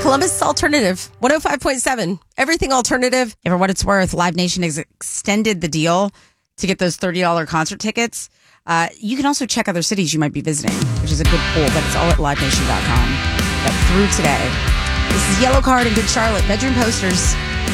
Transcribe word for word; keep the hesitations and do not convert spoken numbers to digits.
Columbus Alternative, one oh five point seven. Everything alternative. And for what it's worth, Live Nation has extended the deal to get those thirty dollars concert tickets. Uh, you can also check other cities you might be visiting, which is a good pool, but it's all at live nation dot com. But through today. This is Yellow Card and Good Charlotte, Bedroom Posters.